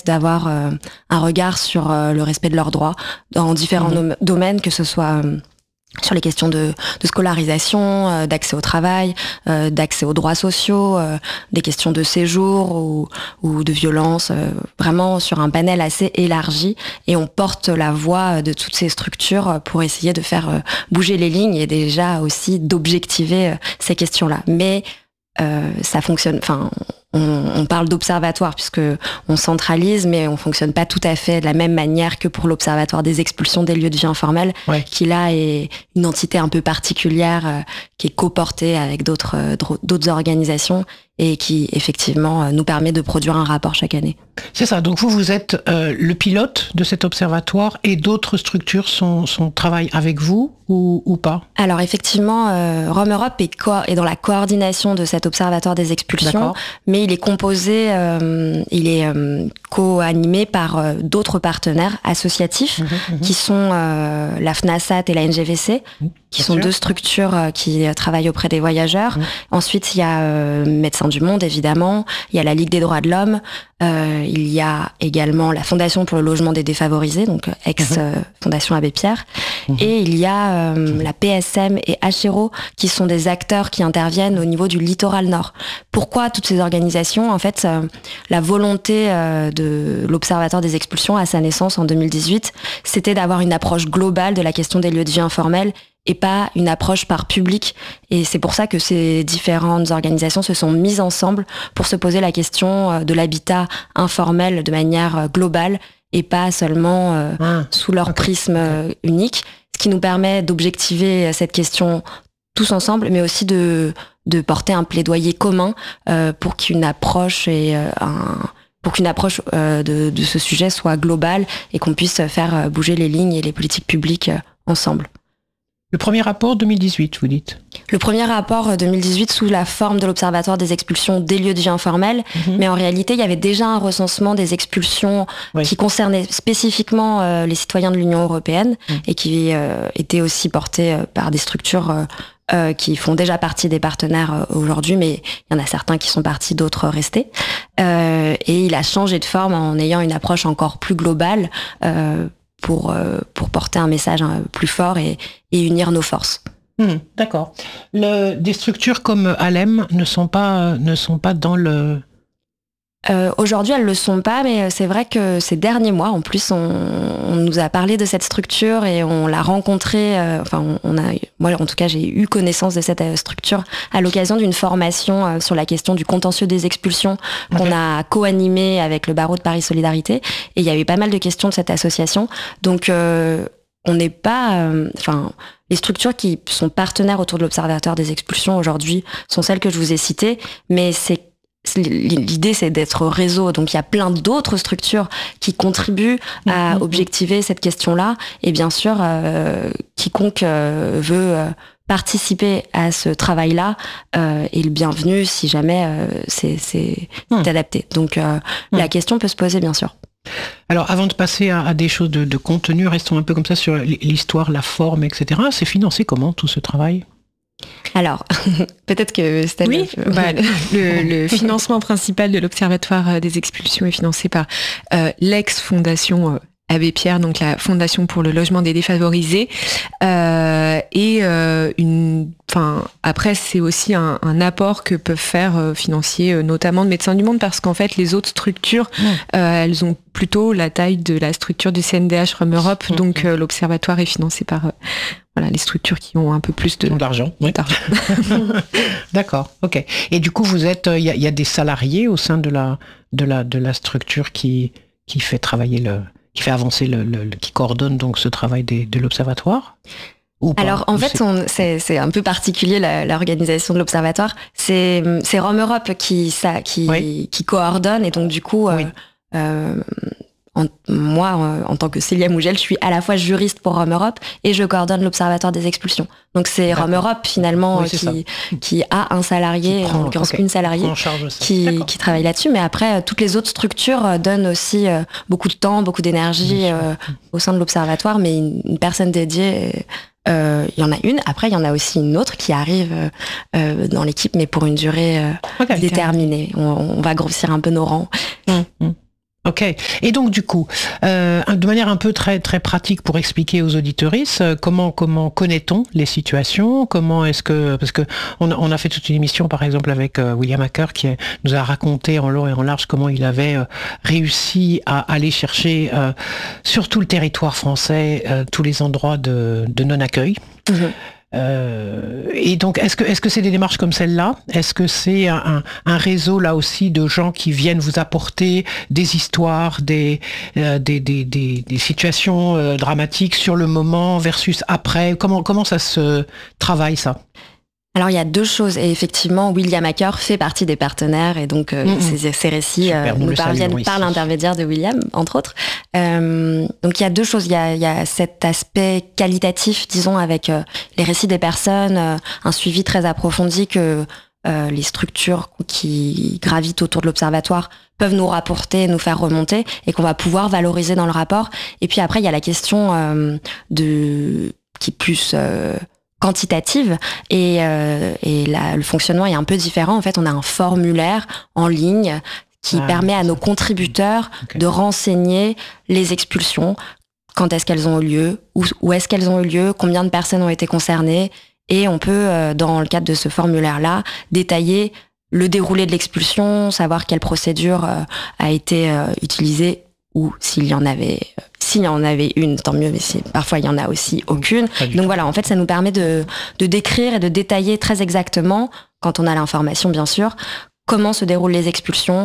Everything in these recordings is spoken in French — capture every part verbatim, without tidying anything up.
d'avoir euh, un regard sur euh, le respect de leurs droits dans différents mmh. domaines, que ce soit euh, sur les questions de, de scolarisation, euh, d'accès au travail, euh, d'accès aux droits sociaux, euh, des questions de séjour ou, ou de violence, euh, vraiment sur un panel assez élargi. Et on porte la voix de toutes ces structures pour essayer de faire euh, bouger les lignes et déjà aussi d'objectiver euh, ces questions-là. Mais euh, ça fonctionne... Enfin, On, on parle d'observatoire puisque on centralise, mais on fonctionne pas tout à fait de la même manière que pour l'observatoire des expulsions des lieux de vie informels, ouais. qui là est une entité un peu particulière, euh, qui est coportée avec d'autres euh, d'autres organisations et qui effectivement euh, nous permet de produire un rapport chaque année. C'est ça. Donc vous, vous êtes euh, le pilote de cet observatoire et d'autres structures sont, sont travaillent avec vous ou, ou pas? Alors effectivement, euh, Rome Europe est, co- est dans la coordination de cet observatoire des expulsions, D'accord. mais il est composé, euh, il est euh, co-animé par euh, d'autres partenaires associatifs mmh, mmh. qui sont euh, la FNASAT et la N G V C, mmh, qui sont sûr. deux structures euh, qui euh, travaillent auprès des voyageurs. Mmh. Ensuite, il y a euh, Médecins du Monde, évidemment, il y a la Ligue des droits de l'homme, euh, il y a également la Fondation pour le logement des défavorisés, donc ex-Fondation mmh. Abbé Pierre, mmh. et il y a euh, mmh. la P S M et H R O, qui sont des acteurs qui interviennent au niveau du littoral nord. Pourquoi toutes ces organisations? En fait, euh, la volonté euh, de l'Observatoire des expulsions à sa naissance en deux mille dix-huit, c'était d'avoir une approche globale de la question des lieux de vie informels et pas une approche par public. Et c'est pour ça que ces différentes organisations se sont mises ensemble pour se poser la question de l'habitat informel de manière globale et pas seulement euh, ah, sous leur okay. prisme okay. unique, ce qui nous permet d'objectiver cette question tous ensemble, mais aussi de, de porter un plaidoyer commun euh, pour qu'une approche et euh, un pour qu'une approche euh, de, de ce sujet soit globale et qu'on puisse faire bouger les lignes et les politiques publiques euh, ensemble. Le premier rapport deux mille dix-huit, vous dites? Le premier rapport deux mille dix-huit sous la forme de l'Observatoire des expulsions des lieux de vie informels, mmh. mais en réalité, il y avait déjà un recensement des expulsions oui. qui concernait spécifiquement euh, les citoyens de l'Union européenne mmh. et qui euh, étaient aussi portés euh, par des structures euh, euh, qui font déjà partie des partenaires euh, aujourd'hui, mais il y en a certains qui sont partis, d'autres restés. Euh, et il a changé de forme en ayant une approche encore plus globale euh, pour euh, pour porter un message hein, plus fort et, et unir nos forces. Mmh, d'accord. Le, des structures comme Alem ne sont pas ne sont pas dans le. Euh, aujourd'hui, elles le sont pas, mais c'est vrai que ces derniers mois, en plus, on, on nous a parlé de cette structure et on l'a rencontrée. Euh, enfin, on, on a, moi, en tout cas, j'ai eu connaissance de cette structure à l'occasion d'une formation euh, sur la question du contentieux des expulsions qu'on okay. a co-animée avec le barreau de Paris Solidarité. Et il y a eu pas mal de questions de cette association. Donc, euh, on n'est pas, enfin, euh, les structures qui sont partenaires autour de l'Observatoire des expulsions aujourd'hui sont celles que je vous ai citées, mais c'est l'idée, c'est d'être réseau. Donc, il y a plein d'autres structures qui contribuent à mmh. objectiver cette question-là. Et bien sûr, euh, quiconque euh, veut euh, participer à ce travail-là euh, est le bienvenu si jamais euh, c'est, c'est, mmh. c'est adapté. Donc, euh, mmh. la question peut se poser, bien sûr. Alors, avant de passer à, à des choses de, de contenu, restons un peu comme ça sur l'histoire, la forme, et cetera. C'est financé comment, tout ce travail ? Alors, peut-être que Stan... Oui, bah, le, le financement principal de l'Observatoire des expulsions est financé par euh, l'ex-fondation euh, Abbé Pierre, donc la Fondation pour le logement des défavorisés. Euh, et euh, une, enfin, après, c'est aussi un, un apport que peuvent faire euh, financier, euh, notamment de Médecins du Monde, parce qu'en fait, les autres structures, mmh. euh, elles ont plutôt la taille de la structure du C N D H Rome Europe, mmh. donc euh, l'Observatoire est financé par... Euh, Voilà, les structures qui ont un peu plus de d'argent. Oui. d'argent. D'accord, ok. Et du coup, vous êtes, il y, y a des salariés au sein de la de la de la structure qui qui fait travailler le, qui fait avancer le, le, le qui coordonne donc ce travail des, de l'observatoire. Ou pas, Alors en ou fait, c'est... On, c'est, c'est un peu particulier la, l'organisation de l'observatoire. C'est c'est Rome Europe qui ça qui oui. qui coordonne et donc du coup. Oui. Euh, euh, En, moi, euh, en tant que Célia Mougel, je suis à la fois juriste pour Rome Europe et je coordonne l'Observatoire des expulsions. Donc c'est D'accord. Rome Europe finalement oui, qui, qui a un salarié, prend, en l'occurrence okay. une salariée, qui, qui travaille là-dessus. Mais après, toutes les autres structures donnent aussi euh, beaucoup de temps, beaucoup d'énergie euh, au sein de l'Observatoire, mais une, une personne dédiée... Il euh, y en a une, après il y en a aussi une autre qui arrive euh, dans l'équipe, mais pour une durée euh, okay, déterminée. On, on va grossir un peu nos rangs. Mmh, mmh. Ok. Et donc du coup, euh, de manière un peu très très pratique pour expliquer aux auditeuristes, euh, comment comment connaît-on les situations, comment est-ce que parce que on a, on a fait toute une émission par exemple avec euh, William Hacker qui nous a raconté en long et en large comment il avait euh, réussi à aller chercher euh, sur tout le territoire français euh, tous les endroits de, de non-accueil. Mmh. Euh, et donc, est-ce que est-ce que c'est des démarches comme celle-là? Est-ce que c'est un, un réseau là aussi de gens qui viennent vous apporter des histoires, des euh, des, des, des, des situations euh, dramatiques sur le moment versus après? Comment comment ça se travaille ça? Alors il y a deux choses, et effectivement William Hacker fait partie des partenaires, et donc euh, mmh. ces, ces récits Super, euh, nous parviennent par l'intermédiaire de William, entre autres. Euh, donc il y a deux choses, il y a, il y a cet aspect qualitatif, disons, avec euh, les récits des personnes, euh, un suivi très approfondi que euh, les structures qui gravitent autour de l'Observatoire peuvent nous rapporter, nous faire remonter, et qu'on va pouvoir valoriser dans le rapport. Et puis après il y a la question euh, de qui est plus... Euh, quantitative, et, euh, et la, le fonctionnement est un peu différent. En fait, on a un formulaire en ligne qui ah, permet à nos contributeurs okay. de renseigner les expulsions, quand est-ce qu'elles ont eu lieu, où, où est-ce qu'elles ont eu lieu, combien de personnes ont été concernées, et on peut, euh, dans le cadre de ce formulaire-là, détailler le déroulé de l'expulsion, savoir quelle procédure euh, a été euh, utilisée, ou s'il y en avait... Euh, S'il y en avait une, tant mieux, mais si, parfois il y en a aussi aucune. Donc voilà, en fait, ça nous permet de, de décrire et de détailler très exactement, quand on a l'information bien sûr, comment se déroulent les expulsions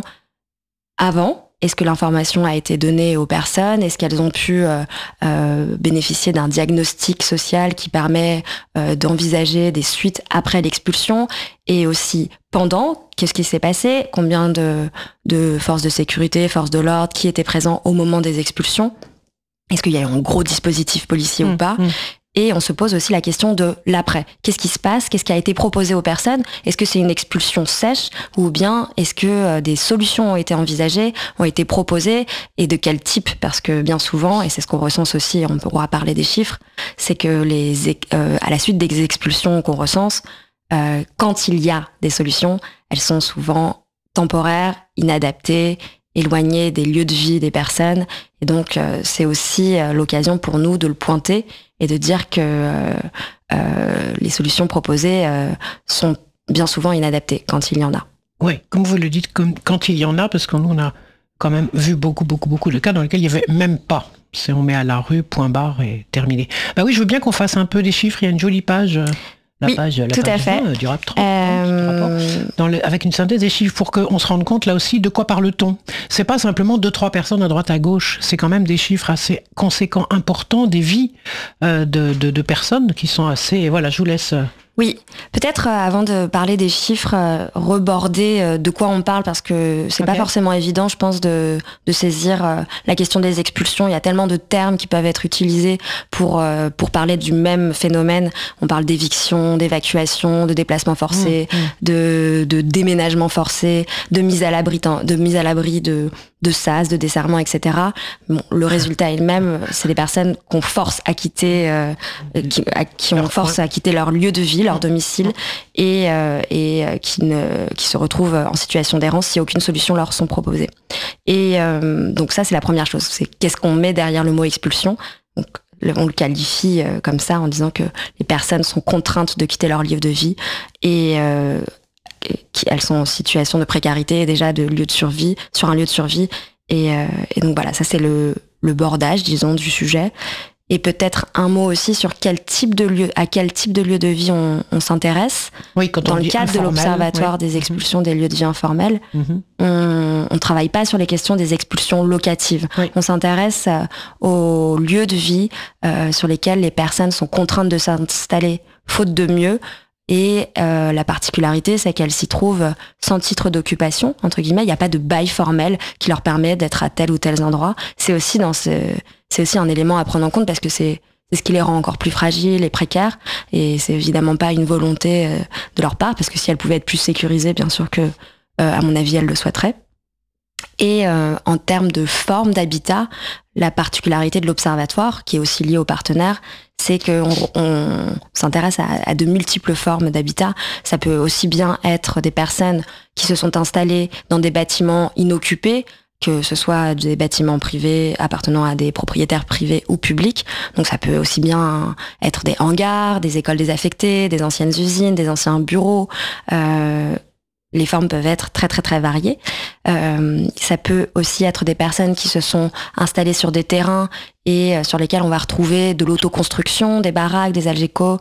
avant. Est-ce que l'information a été donnée aux personnes? Est-ce qu'elles ont pu euh, euh, bénéficier d'un diagnostic social qui permet euh, d'envisager des suites après l'expulsion? Et aussi pendant, qu'est-ce qui s'est passé? Combien de, de forces de sécurité, forces de l'ordre qui étaient présents au moment des expulsions? Est-ce qu'il y a un gros dispositif policier mmh, ou pas? mmh. Et on se pose aussi la question de l'après. Qu'est-ce qui se passe? Qu'est-ce qui a été proposé aux personnes? Est-ce que c'est une expulsion sèche, ou bien est-ce que euh, des solutions ont été envisagées, ont été proposées, et de quel type? Parce que bien souvent, et c'est ce qu'on recense aussi, on pourra parler des chiffres, c'est que les, euh, à la suite des expulsions qu'on recense, euh, quand il y a des solutions, elles sont souvent temporaires, inadaptées, éloignées des lieux de vie des personnes. Et donc, euh, c'est aussi euh, l'occasion pour nous de le pointer et de dire que euh, euh, les solutions proposées euh, sont bien souvent inadaptées quand il y en a. Oui, comme vous le dites, comme, quand il y en a, parce qu'on a quand même vu beaucoup, beaucoup, beaucoup de cas dans lesquels il n'y avait même pas. C'est on met à la rue, point barre et terminé. Bah oui, je veux bien qu'on fasse un peu des chiffres. Il y a une jolie page... Euh... La oui, page, la tout page à fait. vingt, du rap trente, euh... dans le, avec une synthèse des chiffres pour qu'on se rende compte là aussi de quoi parle-t-on. C'est pas simplement deux, trois personnes à droite à gauche, c'est quand même des chiffres assez conséquents, importants, des vies euh, de, de, de personnes qui sont assez... Voilà, je vous laisse... Oui, peut-être euh, avant de parler des chiffres, euh, reborder euh, de quoi on parle, parce que c'est okay. pas forcément évident, je pense, de, de saisir euh, la question des expulsions. Il y a tellement de termes qui peuvent être utilisés pour, euh, pour parler du même phénomène. On parle d'éviction, d'évacuation, de déplacement forcé, mmh, mmh. de, de déménagement forcé, de mise à l'abri, de mise à l'abri de, de S A S, de desserrement, et cetera. Bon, le résultat est le même, c'est des personnes qu'on force à quitter, euh, qui, à, qui on force à quitter leur lieu de vie, leur domicile, et, euh, et euh, qui, ne, qui se retrouvent en situation d'errance si aucune solution leur sont proposées. Et euh, donc ça, c'est la première chose, c'est qu'est-ce qu'on met derrière le mot expulsion. Donc, on le qualifie euh, comme ça en disant que les personnes sont contraintes de quitter leur lieu de vie, et euh, elles sont en situation de précarité et déjà de lieu de survie, sur un lieu de survie. Et, euh, et donc voilà, ça c'est le, le bordage, disons, du sujet. Et peut-être un mot aussi sur quel type de lieu, à quel type de lieu de vie on, on s'intéresse. Oui, quand dans on le cadre informel, de l'Observatoire oui. des expulsions des lieux de vie informels, mm-hmm. on ne travaille pas sur les questions des expulsions locatives. Oui. On s'intéresse euh, aux lieux de vie euh, sur lesquels les personnes sont contraintes de s'installer faute de mieux. Et euh, la particularité, c'est qu'elles s'y trouvent sans titre d'occupation, entre guillemets. Il n'y a pas de bail formel qui leur permet d'être à tel ou tel endroit. C'est aussi dans ce, c'est aussi un élément à prendre en compte, parce que c'est, c'est ce qui les rend encore plus fragiles et précaires. Et c'est évidemment pas une volonté euh, de leur part, parce que si elles pouvaient être plus sécurisées, bien sûr que, euh, à mon avis, elles le souhaiteraient. Et euh, en termes de forme d'habitat, la particularité de l'Observatoire, qui est aussi liée aux partenaires, c'est qu'on on s'intéresse à, à de multiples formes d'habitat. Ça peut aussi bien être des personnes qui se sont installées dans des bâtiments inoccupés, que ce soit des bâtiments privés appartenant à des propriétaires privés ou publics. Donc ça peut aussi bien être des hangars, des écoles désaffectées, des anciennes usines, des anciens bureaux. Euh, les formes peuvent être très très très variées. Euh, ça peut aussi être des personnes qui se sont installées sur des terrains et sur lesquels on va retrouver de l'autoconstruction, des baraques, des algécos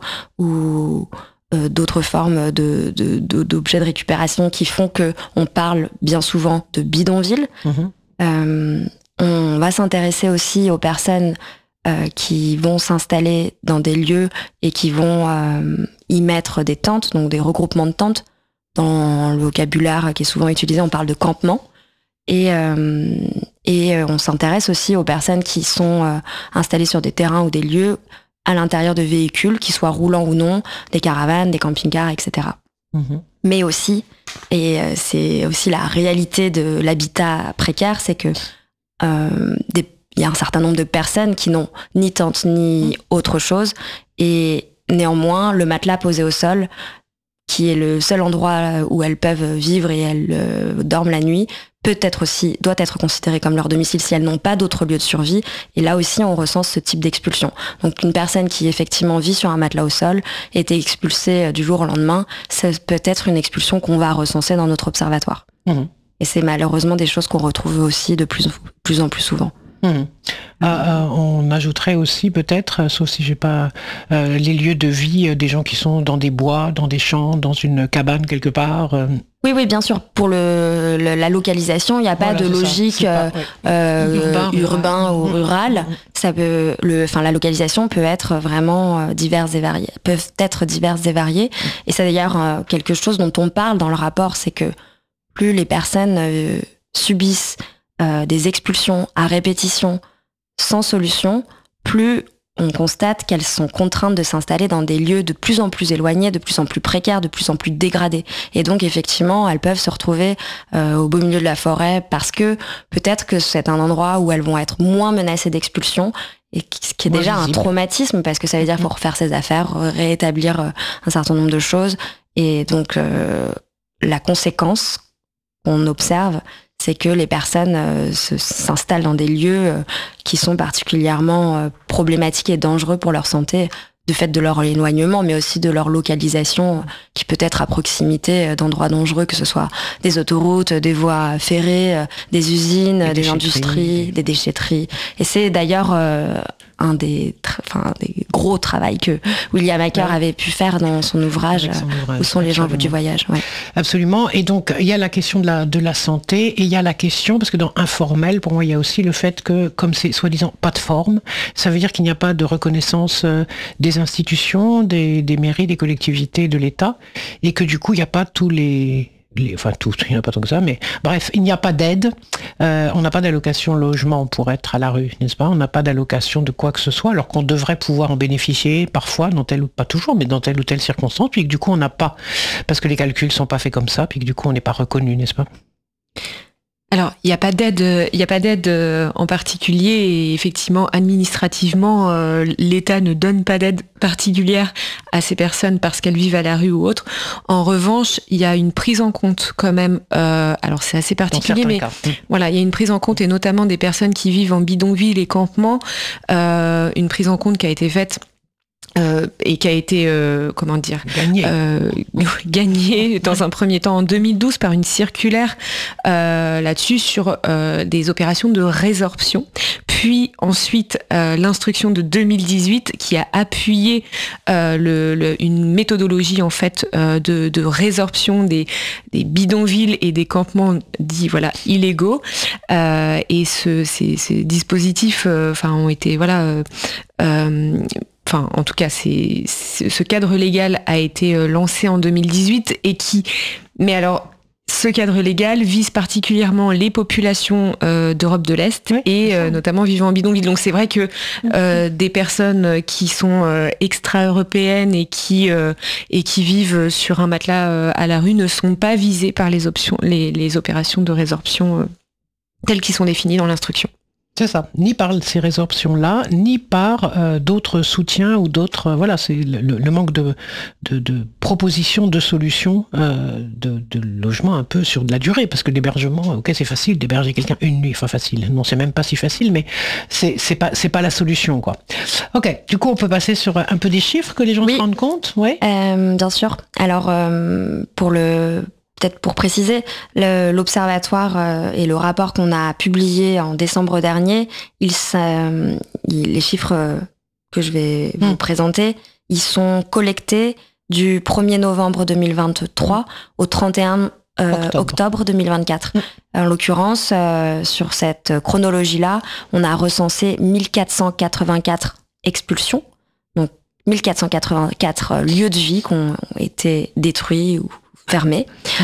ou euh, d'autres formes de, de, de, d'objets de récupération qui font que on parle bien souvent de bidonville. Mmh. Euh, on va s'intéresser aussi aux personnes euh, qui vont s'installer dans des lieux et qui vont euh, y mettre des tentes, donc des regroupements de tentes. Dans le vocabulaire qui est souvent utilisé, on parle de campement. Et, euh, et on s'intéresse aussi aux personnes qui sont euh, installées sur des terrains ou des lieux à l'intérieur de véhicules, qu'ils soient roulants ou non, des caravanes, des camping-cars, et cetera. Mmh. Mais aussi, et c'est aussi la réalité de l'habitat précaire, c'est que euh, des, y a un certain nombre de personnes qui n'ont ni tente ni autre chose, et néanmoins, le matelas posé au sol, qui est le seul endroit où elles peuvent vivre et elles euh, dorment la nuit, peut être aussi, doit être considéré comme leur domicile si elles n'ont pas d'autre lieu de survie. Et là aussi, on recense ce type d'expulsion. Donc une personne qui effectivement vit sur un matelas au sol et est expulsée du jour au lendemain, ça peut être une expulsion qu'on va recenser dans notre observatoire. Mmh. Et c'est malheureusement des choses qu'on retrouve aussi de plus, plus en plus souvent. Mmh. Euh, euh, on ajouterait aussi peut-être, sauf si j'ai pas euh, les lieux de vie euh, des gens qui sont dans des bois, dans des champs, dans une cabane quelque part. Euh. Oui, oui, bien sûr. Pour le, le la localisation, il n'y a pas voilà, de logique pas, ouais. euh, urbain, urbain ou rural. Ça peut, le, enfin, la localisation peut être vraiment diverse et variée, peuvent être diverses et variées. Et c'est d'ailleurs euh, quelque chose dont on parle dans le rapport, c'est que plus les personnes euh, subissent Euh, des expulsions à répétition sans solution, plus on constate qu'elles sont contraintes de s'installer dans des lieux de plus en plus éloignés, de plus en plus précaires, de plus en plus dégradés. Et donc effectivement, elles peuvent se retrouver euh, au beau milieu de la forêt parce que peut-être que c'est un endroit où elles vont être moins menacées d'expulsion, et ce qui est moins déjà visible. Un traumatisme parce que ça veut dire qu'il faut refaire ses affaires, réétablir euh, un certain nombre de choses. Et donc euh, la conséquence qu'on observe, c'est que les personnes euh, se, s'installent dans des lieux euh, qui sont particulièrement euh, problématiques et dangereux pour leur santé, du fait de leur éloignement, mais aussi de leur localisation, euh, qui peut être à proximité euh, d'endroits dangereux, que ce soit des autoroutes, des voies ferrées, euh, des usines, des, des industries, des déchetteries. Et c'est d'ailleurs euh, un des, tra- enfin, des gros travaux que William Hacker ouais. avait pu faire dans son ouvrage, son ouvrage Où sont les gens du voyage. Ouais. Absolument. Et donc, il y a la question de la, de la santé et il y a la question, parce que dans informel, pour moi, il y a aussi le fait que, comme c'est soi-disant pas de forme, ça veut dire qu'il n'y a pas de reconnaissance euh, des institutions, des, des mairies, des collectivités, de l'État, et que du coup, il n'y a pas tous les... Les, enfin tous, il n'y en a pas tant que ça, mais bref, il n'y a pas d'aide, euh, on n'a pas d'allocation logement pour être à la rue, n'est-ce pas ? On n'a pas d'allocation de quoi que ce soit, alors qu'on devrait pouvoir en bénéficier parfois, dans telle ou pas toujours, mais dans telle ou telle circonstance, puis que du coup on n'a pas, parce que les calculs sont pas faits comme ça, puis que du coup on n'est pas reconnu, n'est-ce pas ? Alors, il n'y a pas d'aide, il n'y a pas d'aide en particulier et effectivement, administrativement, euh, l'État ne donne pas d'aide particulière à ces personnes parce qu'elles vivent à la rue ou autre. En revanche, il y a une prise en compte quand même, euh, alors c'est assez particulier, mais cas. voilà, il y a une prise en compte et notamment des personnes qui vivent en bidonville et campements, euh, une prise en compte qui a été faite Euh, et qui a été, euh, comment dire, gagné, euh, gagné dans un premier temps en deux mille douze par une circulaire euh, là-dessus sur euh, des opérations de résorption. Puis ensuite euh, l'instruction de deux mille dix-huit qui a appuyé euh, le, le, une méthodologie en fait euh, de, de résorption des, des bidonvilles et des campements dits voilà illégaux. Euh, et ce, ces, ces dispositifs, enfin, euh, ont été voilà. Euh, euh, Enfin, en tout cas, c'est, c'est, ce cadre légal a été lancé en deux mille dix-huit et qui, mais alors, ce cadre légal vise particulièrement les populations euh, d'Europe de l'Est oui, et euh, notamment vivant en bidonville. Donc c'est vrai que euh, des personnes qui sont euh, extra-européennes et qui euh, et qui vivent sur un matelas euh, à la rue ne sont pas visées par les options, les, les opérations de résorption euh, telles qui sont définies dans l'instruction. C'est ça, ni par ces résorptions-là, ni par euh, d'autres soutiens ou d'autres... Euh, voilà, c'est le, le manque de, de, de propositions, de solutions, euh, de, de logement un peu sur de la durée, parce que l'hébergement, ok, c'est facile d'héberger quelqu'un une nuit, enfin facile, non, c'est même pas si facile, mais c'est, c'est, pas, c'est pas la solution, quoi. Ok, du coup, on peut passer sur un peu des chiffres que les gens oui. se rendent compte, ouais. Euh, bien sûr. Alors, euh, pour le... Peut-être pour préciser, le, l'Observatoire euh, et le rapport qu'on a publié en décembre dernier, il, euh, il, les chiffres euh, que je vais mmh. vous présenter, ils sont collectés du premier novembre deux mille vingt-trois mmh. au trente et un euh, octobre. octobre deux mille vingt-quatre. Mmh. En l'occurrence, euh, sur cette chronologie-là, on a recensé mille quatre cent quatre-vingt-quatre expulsions, donc mille quatre cent quatre-vingt-quatre lieux de vie qui ont été détruits ou fermé. Mmh.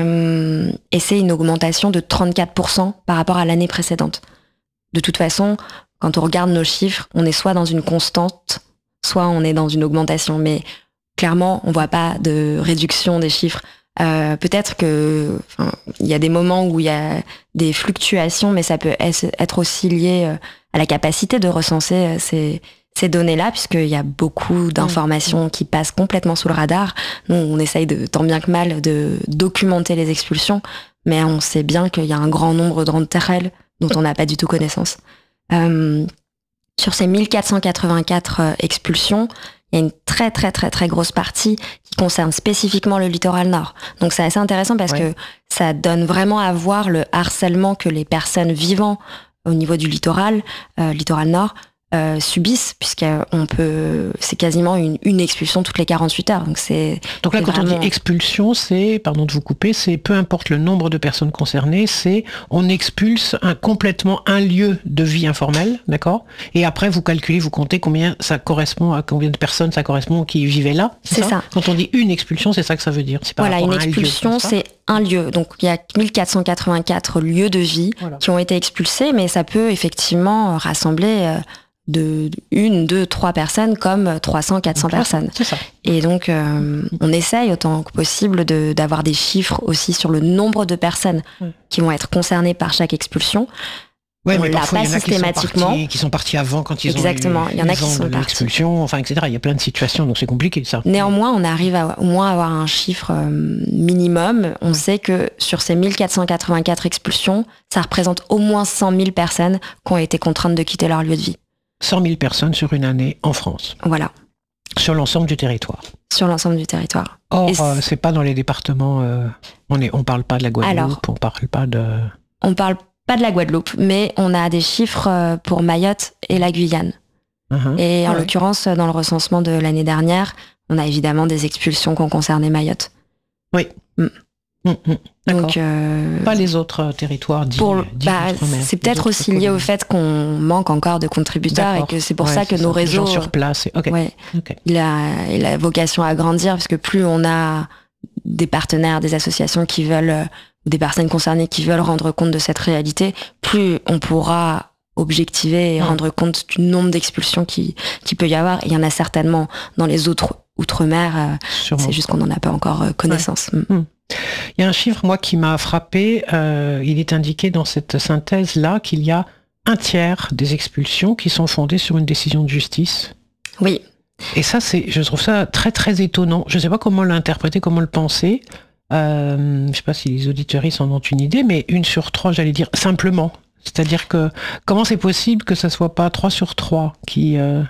Euh, et c'est une augmentation de trente-quatre pour cent par rapport à l'année précédente. De toute façon, quand on regarde nos chiffres, on est soit dans une constante, soit on est dans une augmentation. Mais clairement, on voit pas de réduction des chiffres. Euh, peut-être que, enfin, il y a des moments où il y a des fluctuations, mais ça peut être aussi lié à la capacité de recenser ces ces données-là, puisqu'il y a beaucoup d'informations qui passent complètement sous le radar. Nous, on essaye de, tant bien que mal de documenter les expulsions, mais on sait bien qu'il y a un grand nombre d'entre elles dont on n'a pas du tout connaissance. Euh, sur ces mille quatre cent quatre-vingt-quatre expulsions, il y a une très très très très grosse partie qui concerne spécifiquement le littoral nord. Donc c'est assez intéressant parce ouais. que ça donne vraiment à voir le harcèlement que les personnes vivant au niveau du littoral, euh, littoral nord, Euh, subissent, puisqu'on peut, c'est quasiment une, une expulsion toutes les quarante-huit heures. Donc, c'est, donc là, c'est quand vraiment... on dit expulsion, c'est, pardon de vous couper, c'est peu importe le nombre de personnes concernées, c'est on expulse un, complètement un lieu de vie informel, d'accord ? Et après, vous calculez, vous comptez combien ça correspond à combien de personnes ça correspond qui vivaient là. C'est, c'est ça, ça. Quand on dit une expulsion, c'est ça que ça veut dire. C'est pas voilà, une expulsion, lieu, c'est un lieu. Donc, il y a mille quatre cent quatre-vingt-quatre lieux de vie voilà. qui ont été expulsés, mais ça peut effectivement rassembler euh, de une, deux, trois personnes comme trois cents, quatre cents donc, personnes. C'est ça. Et donc, euh, on essaye autant que possible de, d'avoir des chiffres aussi sur le nombre de personnes mmh. qui vont être concernées par chaque expulsion. Ouais, on mais l'a parfois, pas il y en a systématiquement. Qui sont, partis, qui sont partis avant quand ils Exactement. ont eu il y en a qui sont de l'expulsion, enfin, et cetera. Il y a plein de situations, donc c'est compliqué ça. Néanmoins, on arrive à au moins avoir un chiffre euh, minimum. On sait que sur ces mille quatre cent quatre-vingt-quatre expulsions, ça représente au moins cent mille personnes qui ont été contraintes de quitter leur lieu de vie. cent mille personnes sur une année en France. Voilà. Sur l'ensemble du territoire. Sur l'ensemble du territoire. Or, c'est... Euh, c'est pas dans les départements. Euh, on est, on parle pas de la Guadeloupe. Alors, on parle pas de. On parle pas de la Guadeloupe, mais on a des chiffres pour Mayotte et la Guyane. Uh-huh. Et en ouais. l'occurrence, dans le recensement de l'année dernière, on a évidemment des expulsions qui ont concerné Mayotte. Oui. Mm. Mmh, mmh, d'accord. Donc, euh, pas les autres territoires dits, pour, dits bah, c'est peut-être aussi lié au fait qu'on manque encore de contributeurs d'accord. et que c'est pour ouais, ça que nos ça. réseaux les gens sur place et... okay. Ouais, okay. Il, a, il a vocation à grandir parce que plus on a des partenaires, des associations qui veulent, des personnes concernées qui veulent rendre compte de cette réalité, plus on pourra objectiver et mmh. rendre compte du nombre d'expulsions qui, qui peut y avoir. Et il y en a certainement dans les autres outre-mer, euh, c'est juste qu'on n'en a pas encore connaissance. Ouais. Mmh. Il y a un chiffre, moi, qui m'a frappé. Euh, il est indiqué dans cette synthèse-là qu'il y a un tiers des expulsions qui sont fondées sur une décision de justice. Oui. Et ça, c'est, je trouve ça très, très étonnant. Je ne sais pas comment l'interpréter, comment le penser. Euh, je ne sais pas si les auditeuristes en ont une idée, mais une sur trois, j'allais dire, simplement. C'est-à-dire que comment c'est possible que ça ne soit pas trois sur trois qui... Euh,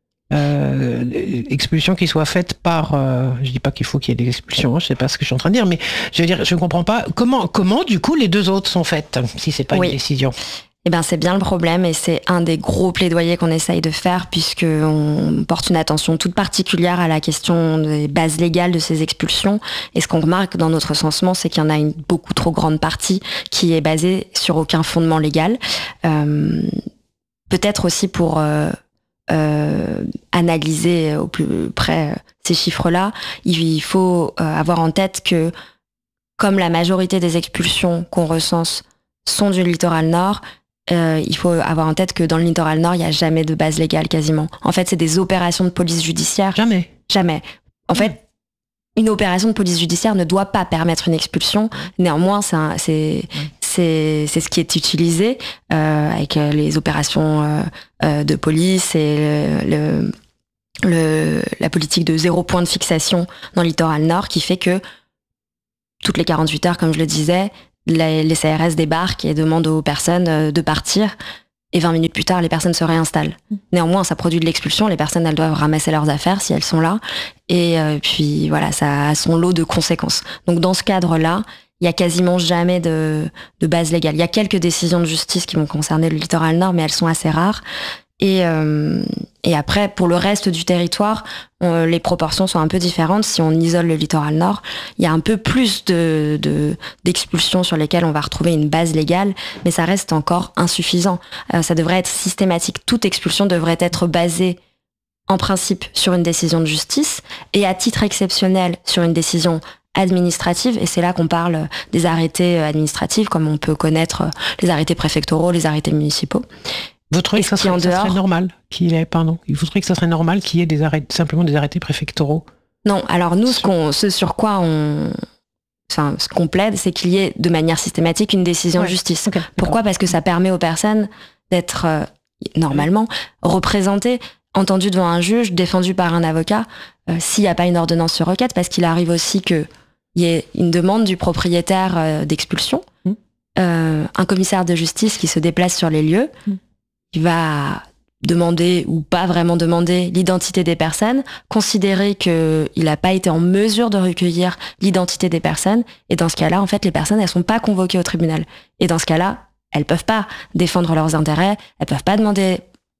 Euh, expulsions qui soient faites par euh, je dis pas qu'il faut qu'il y ait des expulsions, je sais pas ce que je suis en train de dire, mais je veux dire, je comprends pas comment comment du coup les deux autres sont faites si c'est pas oui. une décision. Eh ben c'est bien le problème et c'est un des gros plaidoyers qu'on essaye de faire puisque on porte une attention toute particulière à la question des bases légales de ces expulsions et ce qu'on remarque dans notre recensement c'est qu'il y en a une beaucoup trop grande partie qui est basée sur aucun fondement légal. Euh, peut-être aussi pour euh, Euh, analyser au plus près euh, ces chiffres-là, il faut euh, avoir en tête que comme la majorité des expulsions qu'on recense sont du littoral nord, euh, il faut avoir en tête que dans le littoral nord, il n'y a jamais de base légale quasiment. En fait, c'est des opérations de police judiciaire. Jamais. Jamais. En mmh. fait, une opération de police judiciaire ne doit pas permettre une expulsion. Néanmoins, c'est, un, c'est, c'est, c'est ce qui est utilisé euh, avec les opérations euh, euh, de police et le, le, le, la politique de zéro point de fixation dans le littoral nord qui fait que toutes les quarante-huit heures, comme je le disais, les, les C R S débarquent et demandent aux personnes de partir. Et vingt minutes plus tard, les personnes se réinstallent. Néanmoins, ça produit de l'expulsion. Les personnes, elles doivent ramasser leurs affaires si elles sont là. Et euh, puis, voilà, ça a son lot de conséquences. Donc, dans ce cadre-là, il y a quasiment jamais de, de base légale. Il y a quelques décisions de justice qui vont concerner le littoral nord, mais elles sont assez rares. Et, euh, et après, pour le reste du territoire, on, les proportions sont un peu différentes. Si on isole le littoral nord, il y a un peu plus de, de, d'expulsions sur lesquelles on va retrouver une base légale, mais ça reste encore insuffisant. Euh, ça devrait être systématique. Toute expulsion devrait être basée, en principe, sur une décision de justice et à titre exceptionnel sur une décision administrative. Et c'est là qu'on parle des arrêtés administratifs, comme on peut connaître les arrêtés préfectoraux, les arrêtés municipaux. Vous trouvez que ça serait, ça serait normal qu'il ait, pardon, vous trouvez que ça serait normal qu'il y ait des arrêtés, simplement des arrêtés préfectoraux? Non, alors nous, ce, qu'on, ce sur quoi on, enfin, ce qu'on plaide, c'est qu'il y ait de manière systématique une décision ouais. de justice. Okay, Pourquoi ? Parce que ça permet aux personnes d'être euh, normalement représentées, entendues devant un juge, défendues par un avocat, euh, s'il n'y a pas une ordonnance sur requête, parce qu'il arrive aussi qu'il y ait une demande du propriétaire euh, d'expulsion, mmh. euh, un commissaire de justice qui se déplace sur les lieux. Mmh. Il va demander ou pas vraiment demander l'identité des personnes, considérer qu'il n'a pas été en mesure de recueillir l'identité des personnes, et dans ce cas-là, en fait, les personnes, elles sont pas convoquées au tribunal. Et dans ce cas-là, elles peuvent pas défendre leurs intérêts, elles peuvent pas demander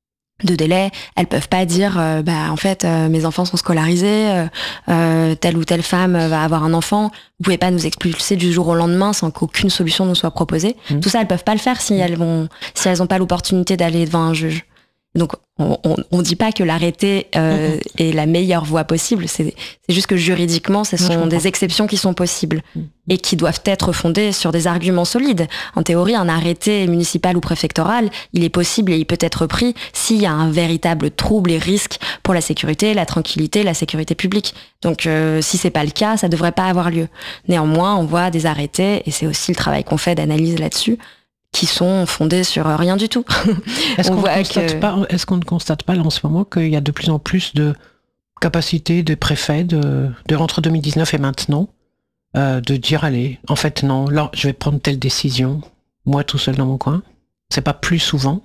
de délai, elles peuvent pas dire euh, bah en fait euh, mes enfants sont scolarisés, euh, euh, telle ou telle femme va avoir un enfant, vous pouvez pas nous expulser du jour au lendemain sans qu'aucune solution nous soit proposée. Mmh. Tout ça, elles peuvent pas le faire si elles vont si elles ont pas l'opportunité d'aller devant un juge. Donc on on, on dit pas que l'arrêté euh, mmh. est la meilleure voie possible, c'est c'est juste que juridiquement ce sont Moi, des exceptions qui sont possibles mmh. et qui doivent être fondées sur des arguments solides. En théorie, un arrêté municipal ou préfectoral, il est possible et il peut être pris s'il y a un véritable trouble et risque pour la sécurité, la tranquillité, la sécurité publique. Donc euh, si c'est pas le cas, ça devrait pas avoir lieu. Néanmoins, on voit des arrêtés, et c'est aussi le travail qu'on fait d'analyse là-dessus, qui sont fondés sur rien du tout. Est-ce, qu'on voit que... pas, est-ce qu'on ne constate pas là, en ce moment qu'il y a de plus en plus de capacité des préfets de, de entre deux mille dix-neuf et maintenant euh, de dire allez, en fait non, là je vais prendre telle décision, moi tout seul dans mon coin? C'est pas plus souvent?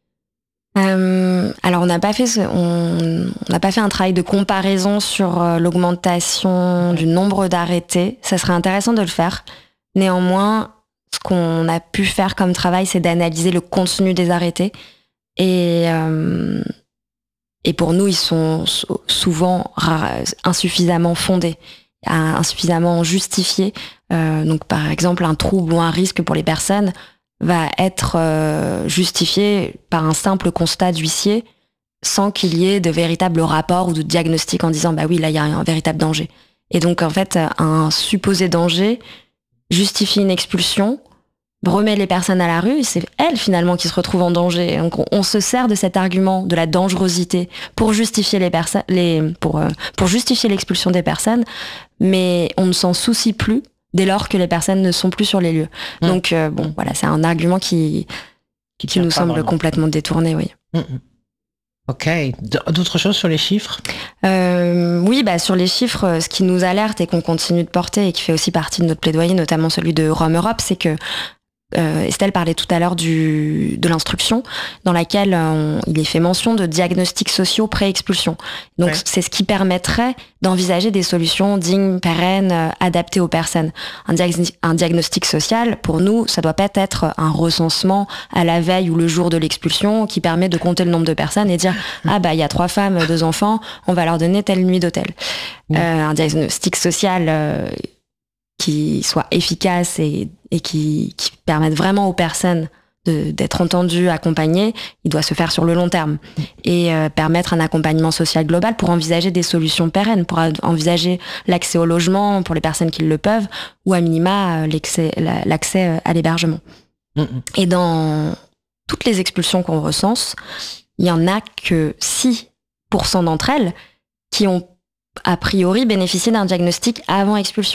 Euh, alors on n'a pas fait ce, on n'a pas fait un travail de comparaison sur euh, l'augmentation du nombre d'arrêtés. Ça serait intéressant de le faire. Néanmoins, ce qu'on a pu faire comme travail, c'est d'analyser le contenu des arrêtés. Et, euh, et pour nous, ils sont souvent insuffisamment fondés, insuffisamment justifiés. Euh, donc, par exemple, un trouble ou un risque pour les personnes va être euh, justifié par un simple constat d'huissier sans qu'il y ait de véritable rapport ou de diagnostic en disant « bah oui, là, il y a un véritable danger ». Et donc, en fait, un supposé danger justifie une expulsion, remet les personnes à la rue, et c'est elles finalement qui se retrouvent en danger. Donc on, on se sert de cet argument de la dangerosité pour justifier les personnes, les pour euh, pour justifier l'expulsion des personnes, mais on ne s'en soucie plus dès lors que les personnes ne sont plus sur les lieux. Mmh. Donc euh, bon, voilà, c'est un argument qui qui, qui nous semble vraiment complètement détourné, oui. Mmh. Ok. D'autres choses sur les chiffres ? euh, Oui, bah sur les chiffres, ce qui nous alerte et qu'on continue de porter et qui fait aussi partie de notre plaidoyer, notamment celui de Rome Europe, c'est que Euh, Estelle parlait tout à l'heure du, de l'instruction dans laquelle on, il est fait mention de diagnostics sociaux pré-expulsion. Donc ouais. c'est ce qui permettrait d'envisager des solutions dignes, pérennes, euh, adaptées aux personnes. Un, diag- un diagnostic social, pour nous, ça doit pas être un recensement à la veille ou le jour de l'expulsion qui permet de compter le nombre de personnes et dire ah bah il y a trois femmes, deux enfants, on va leur donner telle nuit d'hôtel. Ouais. Euh, un diagnostic social euh, qui soit efficace et, et qui, qui permette vraiment aux personnes de, d'être entendues, accompagnées, il doit se faire sur le long terme et euh, permettre un accompagnement social global pour envisager des solutions pérennes, pour envisager l'accès au logement pour les personnes qui le peuvent ou à minima l'accès, l'accès à l'hébergement. Mmh. Et dans toutes les expulsions qu'on recense, il y en a que six pour cent d'entre elles qui ont a priori bénéficié d'un diagnostic avant expulsion.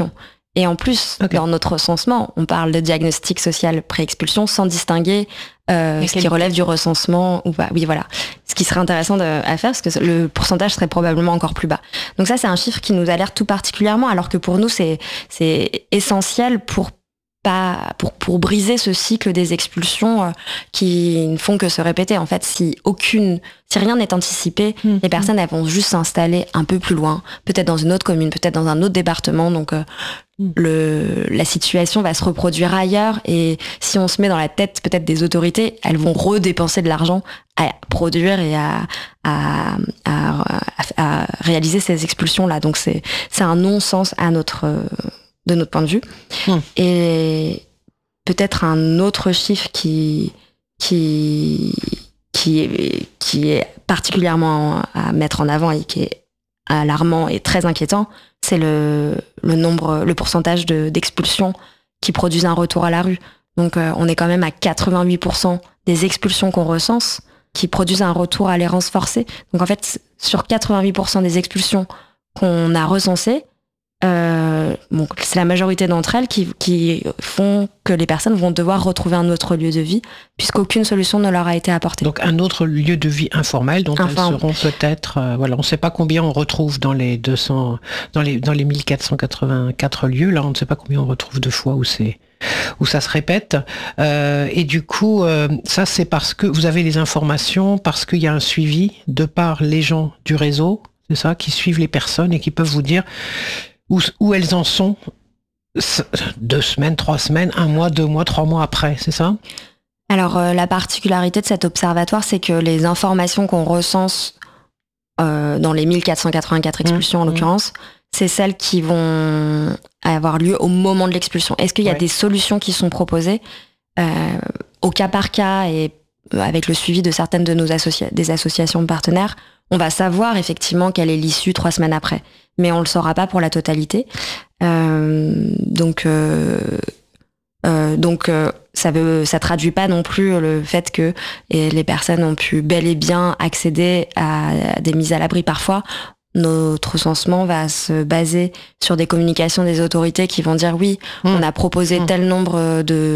Et en plus, okay. dans notre recensement, on parle de diagnostic social pré-expulsion sans distinguer euh, ce qui relève du recensement ou pas. Oui, voilà. Ce qui serait intéressant de, à faire, parce que le pourcentage serait probablement encore plus bas. Donc ça, c'est un chiffre qui nous alerte tout particulièrement, alors que pour nous, c'est, c'est essentiel pour pas pour pour briser ce cycle des expulsions euh, qui ne font que se répéter. En fait, si aucune si rien n'est anticipé, mmh. les personnes elles vont juste s'installer un peu plus loin, peut-être dans une autre commune, peut-être dans un autre département. Donc euh, mmh. le la situation va se reproduire ailleurs, et si on se met dans la tête peut-être des autorités, elles vont redépenser de l'argent à produire et à à à, à, à réaliser ces expulsions là. Donc c'est c'est un non-sens à notre euh, de notre point de vue. Mmh. Et peut-être un autre chiffre qui, qui, qui, est, qui est particulièrement à mettre en avant et qui est alarmant et très inquiétant, c'est le, le nombre, le pourcentage de, d'expulsions qui produisent un retour à la rue. Donc euh, on est quand même à quatre-vingt-huit pour cent des expulsions qu'on recense qui produisent un retour à l'errance forcée. Donc en fait, sur quatre-vingt-huit pour cent des expulsions qu'on a recensées, Euh, bon, c'est la majorité d'entre elles qui, qui font que les personnes vont devoir retrouver un autre lieu de vie, puisqu'aucune solution ne leur a été apportée. Donc un autre lieu de vie informel dont Inform. elles seront peut-être, euh, voilà, on ne sait pas combien on retrouve dans les deux cents, dans les dans les mille quatre cent quatre-vingt-quatre lieux. Là, on ne sait pas combien on retrouve de fois où c'est où ça se répète. Euh, et du coup, euh, ça c'est parce que vous avez les informations, parce qu'il y a un suivi de par les gens du réseau, c'est ça, qui suivent les personnes et qui peuvent vous dire Où, où elles en sont deux semaines, trois semaines, un mois, deux mois, trois mois après, c'est ça ? Alors, euh, la particularité de cet observatoire, c'est que les informations qu'on recense euh, dans les mille quatre cent quatre-vingt-quatre expulsions, mmh, en l'occurrence, mmh. c'est celles qui vont avoir lieu au moment de l'expulsion. Est-ce qu'il y a ouais. des solutions qui sont proposées euh, au cas par cas et avec le suivi de certaines de nos associa- des associations partenaires, on va savoir effectivement quelle est l'issue trois semaines après. Mais on le saura pas pour la totalité. Euh, donc, euh, euh, donc euh, ça veut, ça traduit pas non plus le fait que les personnes ont pu bel et bien accéder à, à des mises à l'abri. Parfois, notre recensement va se baser sur des communications des autorités qui vont dire oui, mmh. on a proposé mmh. tel nombre de,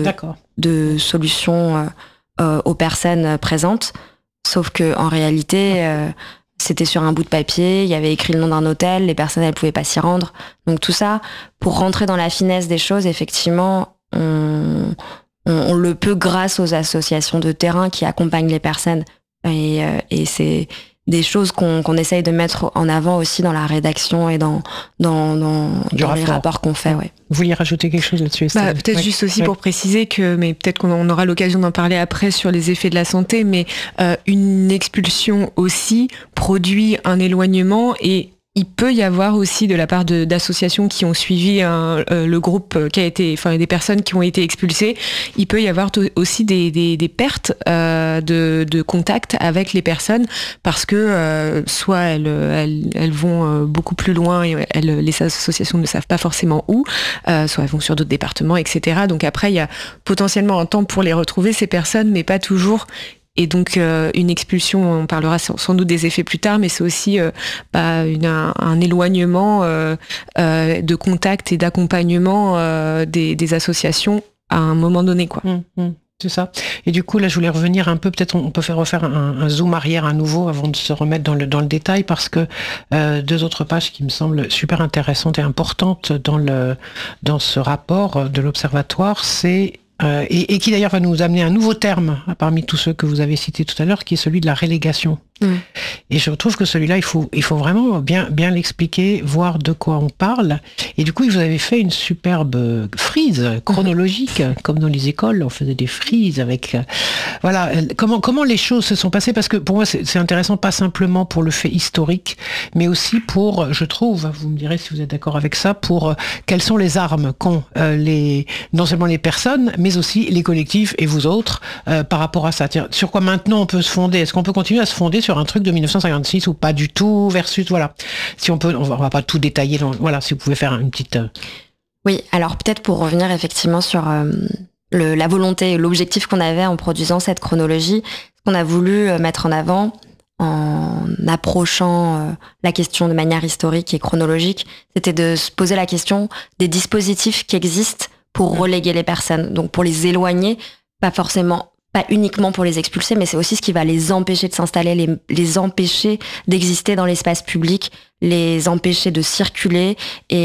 de solutions euh, euh, aux personnes présentes, sauf que en réalité. Euh, C'était sur un bout de papier, il y avait écrit le nom d'un hôtel, les personnes elles pouvaient pas s'y rendre. Donc tout ça, pour rentrer dans la finesse des choses, effectivement, on, on, on le peut grâce aux associations de terrain qui accompagnent les personnes. Et, euh, et c'est des choses qu'on, qu'on essaye de mettre en avant aussi dans la rédaction et dans, dans, dans, dans les rapports qu'on fait. Ouais. Vous vouliez rajouter quelque chose là-dessus, bah, peut-être ouais. juste aussi ouais. pour préciser que, mais peut-être qu'on aura l'occasion d'en parler après sur les effets de la santé, mais euh, une expulsion aussi produit un éloignement, et il peut y avoir aussi de la part de, d'associations qui ont suivi un, euh, le groupe qui a été, enfin des personnes qui ont été expulsées, il peut y avoir t- aussi des, des, des pertes euh, de, de contact avec les personnes parce que euh, soit elles, elles, elles vont beaucoup plus loin et elles, les associations ne savent pas forcément où, euh, soit elles vont sur d'autres départements, et cetera. Donc après, il y a potentiellement un temps pour les retrouver, ces personnes, mais pas toujours. Et donc euh, une expulsion, on parlera sans, sans doute des effets plus tard, mais c'est aussi euh, bah, une, un, un éloignement euh, euh, de contact et d'accompagnement euh, des, des associations à un moment donné, quoi. Mmh, mmh, c'est ça. Et du coup, là, je voulais revenir un peu, peut-être on peut faire refaire un, un zoom arrière à nouveau avant de se remettre dans le, dans le détail, parce que euh, deux autres pages qui me semblent super intéressantes et importantes dans, le, dans ce rapport de l'Observatoire, c'est Euh, et, et qui d'ailleurs va nous amener un nouveau terme parmi tous ceux que vous avez cités tout à l'heure, qui est celui de la relégation. Mmh. Et je trouve que celui-là, il faut, il faut vraiment bien, bien l'expliquer, voir de quoi on parle. Et du coup, vous avez fait une superbe frise chronologique, mmh. comme dans les écoles, on faisait des frises avec... Euh, voilà, comment, comment les choses se sont passées, parce que pour moi, c'est, c'est intéressant, pas simplement pour le fait historique, mais aussi pour, je trouve, vous me direz si vous êtes d'accord avec ça, pour euh, quelles sont les armes qu'ont euh, les, non seulement les personnes, mais aussi les collectifs et vous autres euh, par rapport à ça. Tiens, sur quoi maintenant on peut se fonder ? Est-ce qu'on peut continuer à se fonder sur un truc de dix-neuf cent cinquante-six ou pas du tout, versus, voilà. Si on peut, on va, on va pas tout détailler, donc, voilà, si vous pouvez faire une petite... Euh... Oui, alors peut-être pour revenir effectivement sur euh, le, la volonté et l'objectif qu'on avait en produisant cette chronologie, ce qu'on a voulu mettre en avant en approchant euh, la question de manière historique et chronologique, c'était de se poser la question des dispositifs qui existent pour reléguer les personnes, donc pour les éloigner, pas forcément, pas uniquement pour les expulser, mais c'est aussi ce qui va les empêcher de s'installer, les, les empêcher d'exister dans l'espace public, les empêcher de circuler,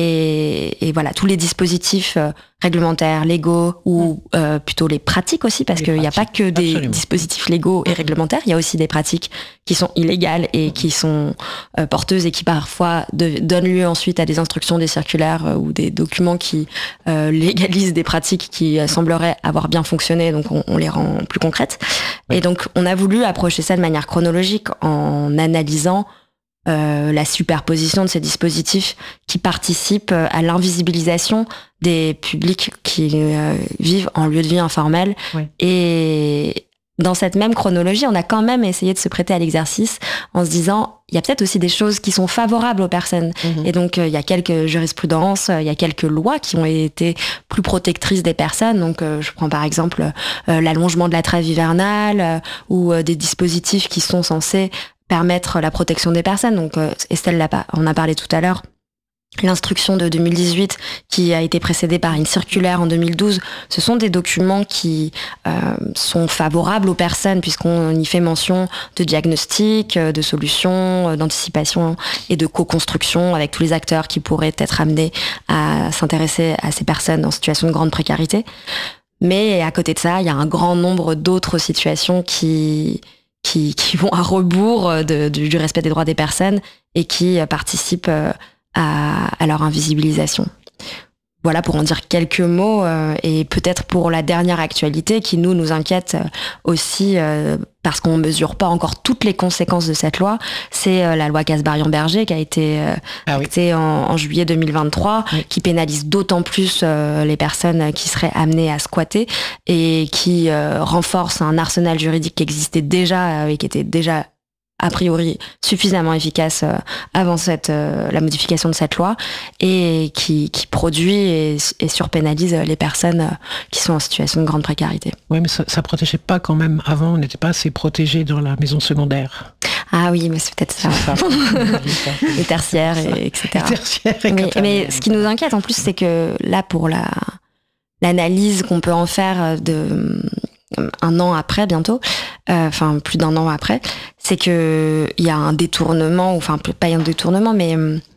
et, et voilà, tous les dispositifs euh, réglementaires, légaux, ou euh, plutôt les pratiques aussi, parce qu'il n'y a pas que des Absolument. dispositifs légaux et réglementaires, il y a aussi des pratiques qui sont illégales et qui sont euh, porteuses et qui parfois de, donnent lieu ensuite à des instructions, des circulaires euh, ou des documents qui euh, légalisent des pratiques qui euh, sembleraient avoir bien fonctionné, donc on, on les rend plus concrètes. Oui. Et donc on a voulu approcher ça de manière chronologique en analysant Euh, la superposition de ces dispositifs qui participent à l'invisibilisation des publics qui euh, vivent en lieu de vie informel. Oui. Et dans cette même chronologie, on a quand même essayé de se prêter à l'exercice en se disant, il y a peut-être aussi des choses qui sont favorables aux personnes. Mmh. Et donc, euh, il y a quelques jurisprudences, il y a quelques lois qui ont été plus protectrices des personnes. Donc, euh, je prends par exemple euh, l'allongement de la trêve hivernale euh, ou euh, des dispositifs qui sont censés permettre la protection des personnes. Donc euh, Estelle l'a pas, on a parlé tout à l'heure. L'instruction de deux mille dix-huit qui a été précédée par une circulaire en deux mille douze, ce sont des documents qui euh, sont favorables aux personnes puisqu'on y fait mention de diagnostic, de solutions, d'anticipation et de co-construction avec tous les acteurs qui pourraient être amenés à s'intéresser à ces personnes en situation de grande précarité. Mais à côté de ça, il y a un grand nombre d'autres situations qui Qui, qui vont à rebours de, du, du respect des droits des personnes et qui participent à, à leur invisibilisation. Voilà pour en dire quelques mots euh, et peut-être pour la dernière actualité qui nous nous inquiète aussi euh, parce qu'on mesure pas encore toutes les conséquences de cette loi, c'est euh, la loi Kasbarian-Berger qui a été euh, ah oui. actée en, en juillet deux mille vingt-trois, oui. qui pénalise d'autant plus euh, les personnes qui seraient amenées à squatter et qui euh, renforce un arsenal juridique qui existait déjà euh, et qui était déjà a priori suffisamment efficace euh, avant cette, euh, la modification de cette loi et qui, qui produit et, et surpénalise les personnes euh, qui sont en situation de grande précarité. Oui, mais ça ne protégeait pas quand même. Avant, on n'était pas assez protégés dans la maison secondaire. Ah oui, mais c'est peut-être ça. C'est ça. Les tertiaires, et, etc. Les tertiaires et mais, mais ce qui nous inquiète en plus, c'est que là, pour la, l'analyse qu'on peut en faire de... un an après bientôt, enfin euh, plus d'un an après, c'est que il y a un détournement, enfin pas un détournement, mais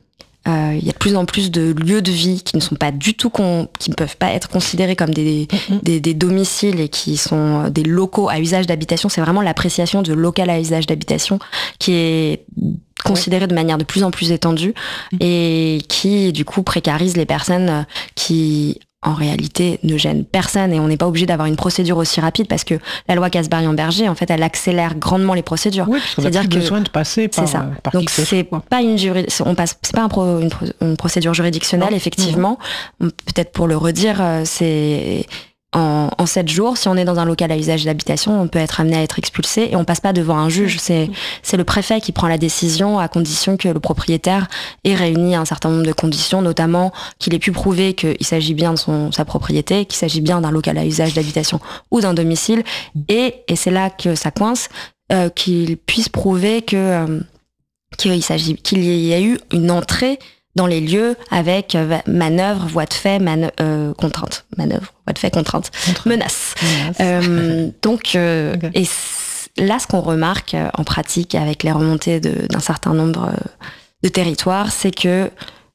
euh, il y a de plus en plus de lieux de vie qui ne sont pas du tout, con, qui ne peuvent pas être considérés comme des, mm-hmm. des, des domiciles et qui sont des locaux à usage d'habitation. C'est vraiment l'appréciation de local à usage d'habitation qui est considérée de manière de plus en plus étendue mm-hmm. et qui du coup précarise les personnes qui en réalité ne gêne personne et on n'est pas obligé d'avoir une procédure aussi rapide parce que la loi Kasbarian-Berger, en fait, elle accélère grandement les procédures. Oui, parce qu'on a plus que besoin de passer par, c'est ça. par Donc c'est pas une juri... on passe, c'est pas un pro... une, pro... une procédure juridictionnelle, non. effectivement. Mmh. Peut-être pour le redire, c'est en, en sept jours, si on est dans un local à usage d'habitation, on peut être amené à être expulsé et on passe pas devant un juge. C'est, c'est le préfet qui prend la décision à condition que le propriétaire ait réuni un certain nombre de conditions, notamment qu'il ait pu prouver qu'il s'agit bien de son, sa propriété, qu'il s'agit bien d'un local à usage d'habitation ou d'un domicile et, et c'est là que ça coince, euh, qu'il puisse prouver que, euh, qu'il s'agit, qu'il y a eu une entrée dans les lieux avec euh, manœuvre, voie de fait, mane- euh, contrainte, manœuvre, voie de fait, contrainte, contrainte. menace. menace. Euh, donc, euh, okay. et là, ce qu'on remarque euh, en pratique avec les remontées de, d'un certain nombre euh, de territoires, c'est que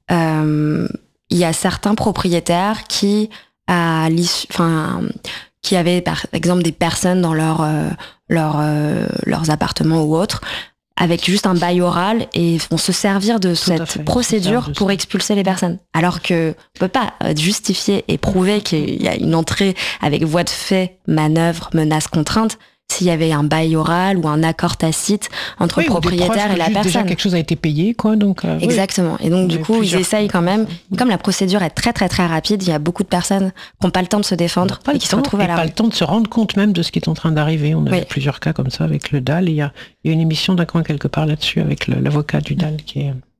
euh, il y a certains propriétaires qui, à l'issue, enfin, qui avaient par exemple des personnes dans leur, euh, leur, euh, leurs appartements ou autres, avec juste un bail oral et vont se servir de Tout cette procédure pour expulser les personnes. Alors que on peut pas justifier et prouver qu'il y a une entrée avec voie de fait, manœuvre, menace, contrainte s'il y avait un bail oral ou un accord tacite entre oui, le propriétaire et la personne. Déjà quelque chose a été payé, quoi. Donc euh, exactement. Oui. Et donc du coup, ils essayent quand même. Comme la procédure est très très très rapide, il y a beaucoup de personnes qui n'ont pas le temps de se défendre et qui se retrouvent à la rue. Pas le temps de se rendre compte même de ce qui est en train d'arriver. On a oui. plusieurs cas comme ça avec le D A L. Il y a, il y a une émission d'un coin quelque part là-dessus avec le, l'avocat du D A L qui est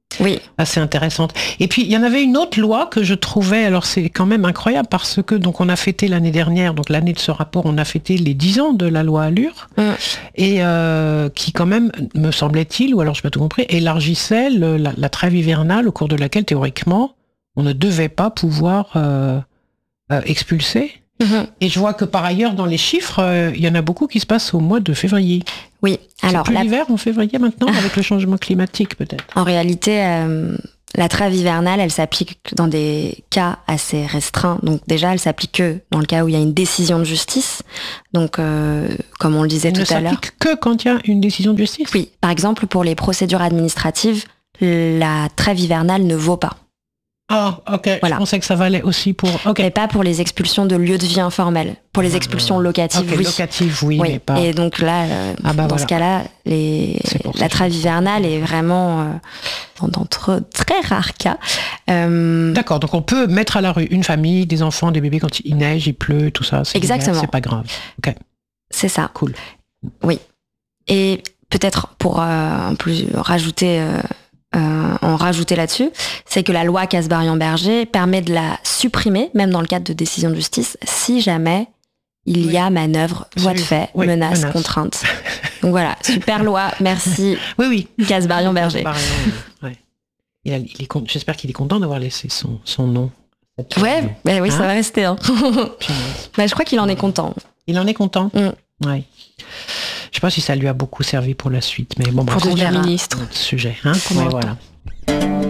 Oui. Assez intéressante. Et puis, il y en avait une autre loi que je trouvais, alors c'est quand même incroyable, parce que donc on a fêté l'année dernière, donc l'année de ce rapport, on a fêté les dix ans de la loi Allure, mm. et euh, qui quand même, me semblait-il, ou alors je n'ai pas tout compris, élargissait le, la, la trêve hivernale au cours de laquelle, théoriquement, on ne devait pas pouvoir euh, euh, expulser. Mm-hmm. Et je vois que par ailleurs, dans les chiffres, euh, il y en a beaucoup qui se passent au mois de février. Oui, alors... C'est plus la... l'hiver en février maintenant, avec le changement climatique peut-être. En réalité, euh, la trêve hivernale, elle s'applique dans des cas assez restreints. Donc déjà, elle s'applique que dans le cas où il y a une décision de justice. Donc, euh, comme on le disait elle tout à l'heure... Elle ne s'applique que quand il y a une décision de justice ? Oui, par exemple, pour les procédures administratives, la trêve hivernale ne vaut pas. Ah, ok. Voilà. Je pensais que ça valait aussi pour... Okay. Mais pas pour les expulsions de lieux de vie informels. Pour les expulsions locatives, okay, oui. Locatives, oui, oui. mais pas... Et donc là, euh, ah bah dans voilà. ce cas-là, les... la trêve hivernale est vraiment, euh, dans de très rares cas... Euh... D'accord, donc on peut mettre à la rue une famille, des enfants, des bébés quand il neige, il pleut, tout ça. C'est exactement. Légal, c'est pas grave. Ok. C'est ça. Cool. Oui. Et peut-être pour euh, en plus rajouter... Euh, Euh, en rajouter là-dessus, c'est que la loi Kasbarian-Berger permet de la supprimer, même dans le cadre de décision de justice, si jamais il oui. y a manœuvre, voie de fait, oui, menace, menace, contrainte. Donc voilà, super loi, merci. Oui, oui. Kasbarian-Berger. Ouais. Il a, il est, j'espère qu'il est content d'avoir laissé son, son nom. Ouais, bah oui, hein? Ça va rester. Hein. Bah, je crois qu'il en est content. Il en est content. Mm. Ouais. Je sais pas si ça lui a beaucoup servi pour la suite, mais bon, pour devenir ministre. Sujet, hein. Ouais, voilà.